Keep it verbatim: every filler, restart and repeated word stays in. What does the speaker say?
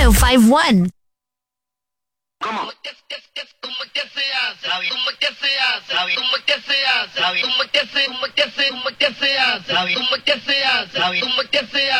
uno cinco uno. ¿Cómo? ¿Cómo que se hace? ¿Cómo que se hace? ¿Cómo que se hace? ¿Cómo que se hace? ¿Cómo que se hace? ¿Cómo que se hace? ¿Cómo que se hace?